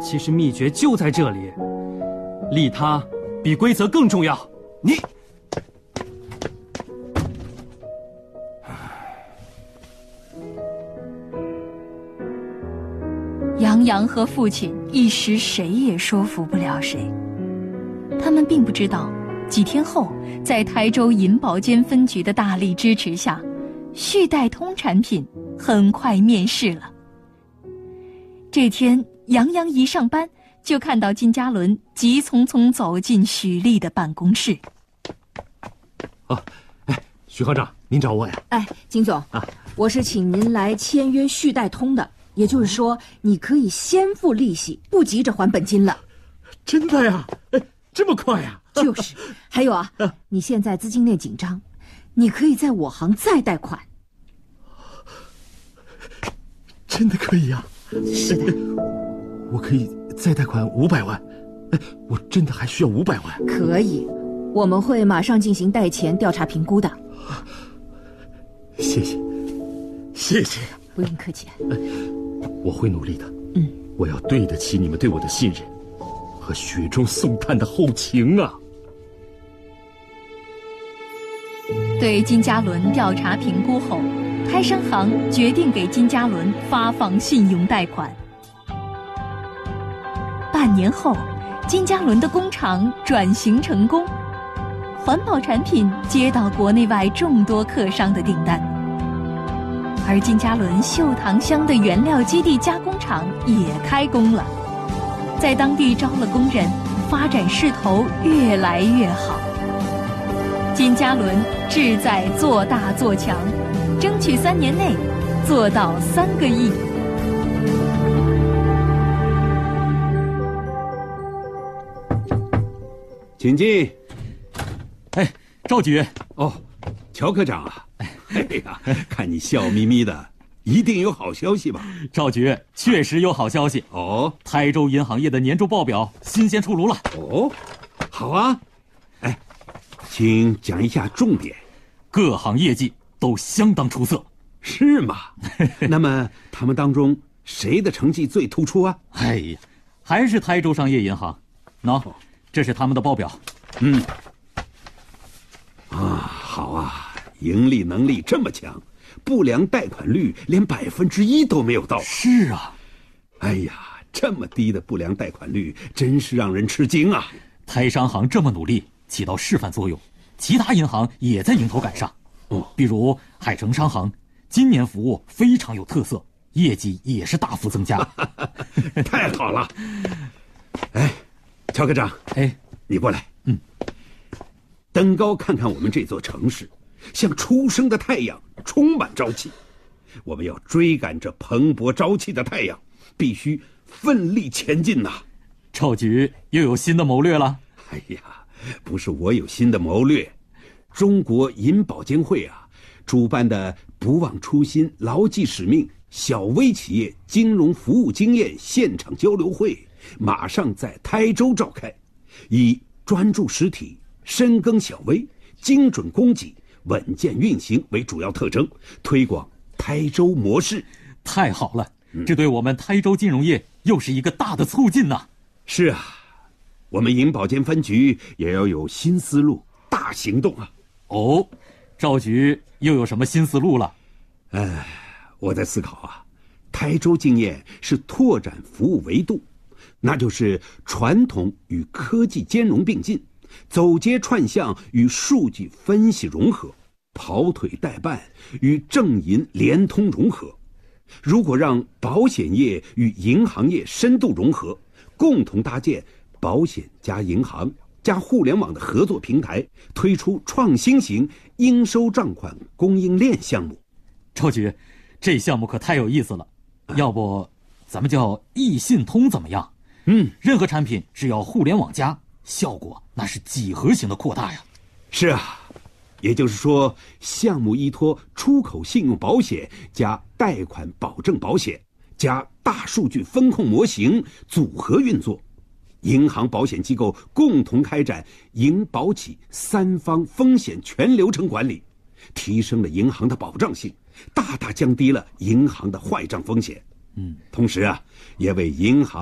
其实秘诀就在这里，利他比规则更重要。 你， 杨洋和父亲一时谁也说服不了谁。他们并不知道，几天后，在台州银保监分局的大力支持下，旭代通产品很快面世了。这天，杨洋一上班就看到金家伦急匆匆走进许丽的办公室。 许行长，您找我呀？ 金总，我是请您来签约旭代通的，也就是说，你可以先付利息，不急着还本金了。 真的呀？这么快呀？ 就是。还有你现在资金链紧张，你可以在我行再贷款。 真的可以呀？ 是的。 我可以再贷款500万。我真的还需要500万？ 可以，我们会马上进行贷前调查评估的。 谢谢，谢谢。 不用客气。 我会努力的。我要对得起你们对我的信任和雪中送炭的厚情啊。 对金家伦调查评估后，台商行决定给金家伦发放信用贷款。半年后，金家伦的工厂转型成功，环保产品接到国内外众多客商的订单，而金家伦秀塘乡的原料基地加工厂也开工了，在当地招了工人，发展势头越来越好。金家伦志在做大做强，争取3年内做到3个亿。 请进。 赵局。 乔科长啊，看你笑眯眯的，一定有好消息吧？ 赵局，确实有好消息。台州银行业的年度报表新鲜出炉了。 好啊。请讲一下重点。 各行业绩都相当出色。 是吗？那么他们当中谁的成绩最突出啊？ 还是台州商业银行。这是他们的报表。 好啊，盈利能力这么强，不良贷款率连1%都没有到。 是啊。 这么低的不良贷款率真是让人吃惊啊。 台商行这么努力，起到示范作用，其他银行也在迎头赶上。比如海城商行，今年服务非常有特色，业绩也是大幅增加。 太好了。乔科长，你过来。登高看看我们这座城市，像初升的太阳，充满朝气。我们要追赶着蓬勃朝气的太阳，必须奋力前进呐。 赵局又有新的谋略了？ 不是我有新的谋略，中国银保监会主办的不忘初心、牢记使命小微企业金融服务经验现场交流会马上在台州召开，以专注实体、深耕小微、精准供给、稳健运行为主要特征，推广台州模式。 太好了，这对我们台州金融业又是一个大的促进呐。 是啊，我们银保监分局也要有新思路、大行动啊。 赵局又有什么新思路了？ 我在思考台州经验是拓展服务维度，那就是传统与科技兼容并进，走街串巷与数据分析融合，跑腿代办与正银联通融合。如果让保险业与银行业深度融合，共同搭建保险加银行加互联网的合作平台，推出创新型应收账款供应链项目。 赵局，这项目可太有意思了，要不咱们叫易信通怎么样？任何产品只要互联网加，效果那是几何型的扩大呀。 是啊，也就是说，项目依托出口信用保险加贷款保证保险加大数据风控模型组合运作，银行保险机构共同开展银保企3方风险全流程管理，提升了银行的保障性，大大降低了银行的坏账风险。同时也为银行